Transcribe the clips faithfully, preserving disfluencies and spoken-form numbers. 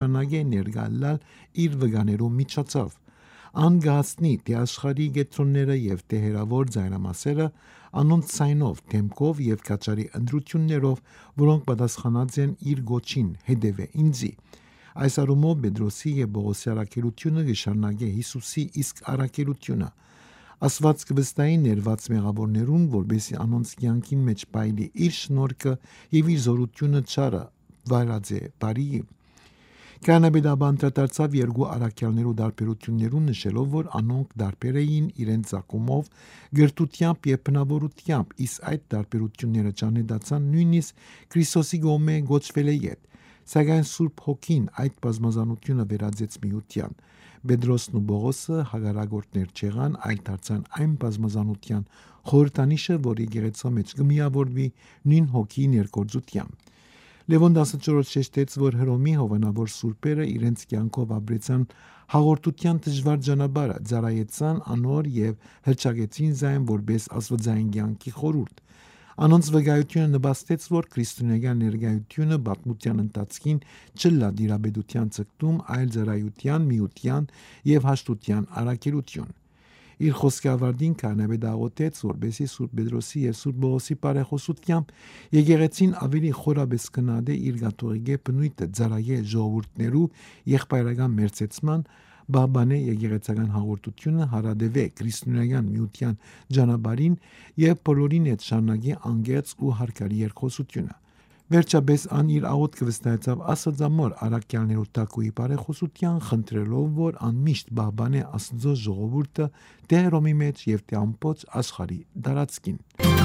նշանագե ներգալալ իր վգաներում միջոցով։ Անգասնի թե աշխարհի գետրոնները եւ տեհերավոր ձայնամասերը անոնց ցայնով, թեմքով եւ կաչարի ընդրություններով, որոնք պատասխանած են իր գոչին հետևե ինձի։ Այս առումով Պետրոսի եւ Պողոսի առաքելությունը գշարնագե Հիսուսի իսկ առաքելությունը։ Աստված կվստահի ներված մեղավորներուն, որբեսի անոնց կյանքին մեջ պայլի իր շնորհքը եւ իր զորությունը չարը վայրաձե բարի։ Կանաբեդաբան տրտարցավ երկու առաքյալներու դարբերություններուն նշելով, որ անոնք դարբեր էին իրենց ցակումով, գրտությամբ եւ բնավորությամբ, իսկ այդ դարբերությունները ճանեդացան նույնիսկ Քրիստոսի գոմե գոչվել է յետ։ Սակայն Սուրբ Հոգին այդ բազմազանությունը վերածեց միության։ Պետրոսն ու Պողոսը հագարագործներ չեղան, այլ դարձան այն բազմազանության խորհրդանիշը, որ եկեղեցու մեջ կմիավորվի նույն Հոգի ներկործությամբ։ Լևոն տասնչորսը շեշտեց, որ Հռոմի հովանավոր սուրբերը իրենց կյանքով ապրեցան հաղորդության դժվար ճանապարհը, ծառայեցան անոր եւ հրճագեցին զայն որպես աստվածային կյանքի խորհուրդ։ Անոնց վկայությունը նպաստեց, որ քրիստոնեական ներկայությունը պատմության ընթացքին չլա դիրաբեդության ցկտում, այլ ծառայության, միության եւ հաշտության առաքելություն։ Իր խոսքավարտին կանաբեդը աղոթեց, որպեսզի Սուրբ Պետրոսի եւ Սուրբ Պողոսի բարեխոսությամբ եկեղեցին ավելի խորաբես կնադե իր գաթողիկե բնույթը ծառայե ժողովուրդներու եղբայրական մերձեցման, բաբանե եկեղեցական հաղորդությունը հարադեվե քրիստոնեական միության ճանապարհին եւ բոլորին հետ շարունակի անգերց ու հարկարի երկխոսությունը։ Վերջապես ան իր աղոթքը վստահեցավ Աստծամոր առաքյալներու տակուի բարեխոսության, խնդրելով, որ անմիշտ բաբանե Աստծո ժողովուրդը թե Հռոմի մեջ եւ թե ամբողջ աշխարհի տարածքին։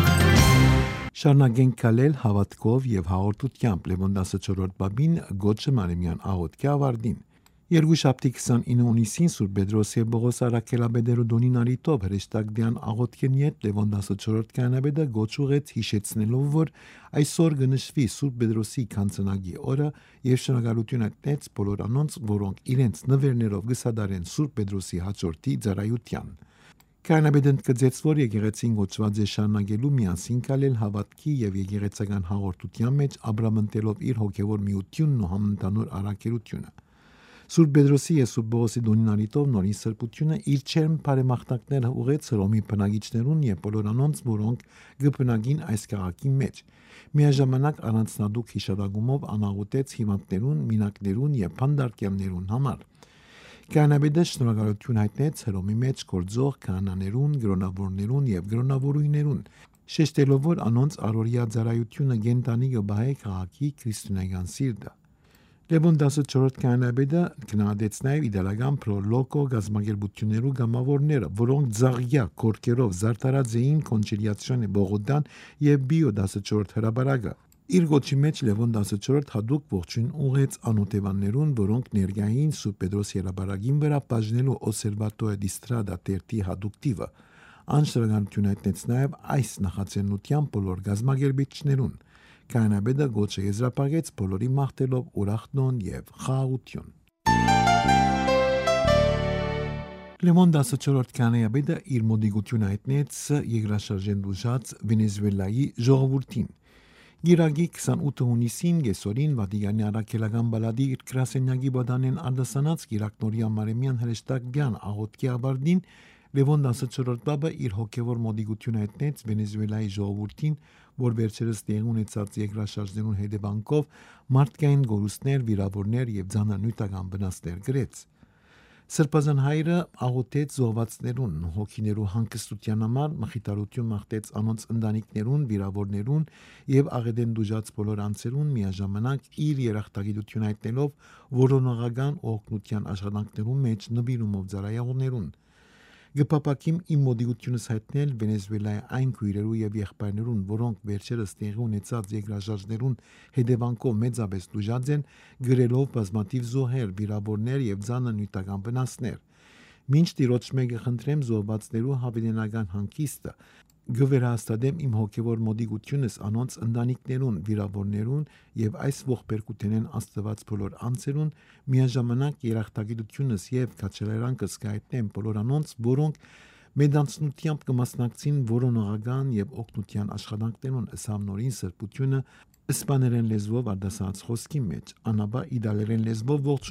Շարունակենք կալել հավատքով եւ հաղորդությամբ Լևոն տասնչորսրդ բաբին գոչը Մարիամյան աղոթքի ավարտին։ Երկուշաբթի քսանինը հունիսին Սուրբ Պետրոս եւ Պողոս առաքելաբեդերու դոնին արիտով հրեշտակդյան աղոթքին յետ Լևոն տասնչորսրդ կանաբեդը գոչ ուղեց հիշեցնելով, որ այսօր կնշվի Սուրբ Պետրոսի քանցնագի օրը եւ շնորհակալություն ատեց բոլոր անոնց, որոնք իրենց նվերներով գսադարեն Սուրբ Պետրոսի հաջորդի ծառայության։ Կանաբեդն կծեց, որ եկեղեցին գոչված է շարունակելու միասին կալել հավատքի եւ եկեղեցական հաղորդության մեջ ապրամնտելով իր հոգեվոր միությունն ու համընդհանուր առաքելությունը։ Սուրբ Պետրոսի եւ Սուրբ Պողոսի դոնին արիտով նորին սրբությունը իր չերմ բարեմաղթանքները ուղեց Հռոմի բնակիչներուն եւ բոլոր անոնց, որոնք գբնագին այս քաղաքի մեջ։ Միաժամանակ առանձնադուք հիշադակումով անաղոթեց հիվանդներուն, մինակներուն եւ փանդարկյալներուն համար։ Կանաբեդը շնորհակալություն հայտնեց Հռոմի մեջ գործող քահանաներուն, գրոնավորներուն եւ գրոնավորույներուն, շեշտելով, որ անոնց առօրյա ծառայությունը գենտանի գբահե քաղաքի քրիստոնեական սիրտը։ Լևոն տասնչորսրդ կանաբեդը գնահատեց նաև իդեալական պրոլոգո գազագերբություններու գամավորները, որոնք ձաղյա կորկերով զարդարած էին կոնչիլիացիոնի Բողոդան եւ Բիո տասնչորսրդ հրաբարակը։ Իր գոչի մեջ Լևոն տասնչորսրդ հadoop ողջույն ուղեց անօթևաններուն, որոնք ներկային Սուրբ Պետրոսի հրաբարակին վրա բաժնելու Օսերվատոյե դիստրադա տերտի հadoop-տիվը։ Անշրջանություն հայտնեց նաև այս նախաձեռնության բոլոր գազագերբիչներուն։ Կանաբեդը գոչը եզրափակեց բոլորի մաղթելով ուրախտոն եւ խաղաղություն։ Լևոն տասնչորսրդ կանաբեդը իր մոդիգությունը հայտնեց երկրաշարժեն դժուժած Վենեսուելայի ժողովրդին։ Գիրագի քսանութ հունիսին գեսորին Վատիկանի առաքելական բալադի իր գրասենյակի բադանեն արդասանած Գիրակնորիա Մարեմյան հրեշտակյան աղոթքի ավարտին Լևոն տասնչորսրդ բաբը իր հոգևոր մոդիգությունը հայտնեց Վենեսուելայի ժողովրդին, որ վերջերս տեղի ունեցած երկրաշարժներուն հետևանքով մարդկային գորուստներ, վիրավորներ եւ ձանանյութական վնասներ գրեց։ Սրբազան հայրը աղոթեց զոհվածներուն, հոգիներու հանգստության համար, մխիթարություն մաղթեց անոնց ընտանիքներուն, վիրավորներուն եւ աղետեն դուժած բոլոր անձերուն, միաժամանակ իր երախտագիտություն հայտնելով որոնողական օգնության աշխատանքներուն մեջ նվիրումով ծառայողներուն։ Գպապակիմ իմ մոդիգությունս հայտնել Վենեսուելայի այն քույրերու եւ եղբայրներուն, որոնք վերջերս տեղի ունեցած երկրաշարժներուն հետևանքով մեծապես դժուժած են, գրելով բազմաթիվ զոհեր, վիրավորներ եւ ձանանյութական վնասներ։ Մինչ Տիրոջ մեկը խնդրեմ զոհվածներու հավիտենական հանգիստը, գվերահաստատեմ իմ հոգևոր մոդիգությունս անոնց ընտանիքներուն, վիրավորներուն եւ այս ողբերգութենեն Աստված բոլոր անձերուն, միաժամանակ երախտագիտությունս եւ քաջալերանքս կայտնեմ բոլոր անոնց, որոնք մեդանցնությամբ կմասնակցին որոնողական եւ օգնության աշխատանքներուն ըսամ նորին սրբությունը իսպաներեն լեզվով արդասած խոսքի մեջ, անաբա իդալերեն լեզվով ողջ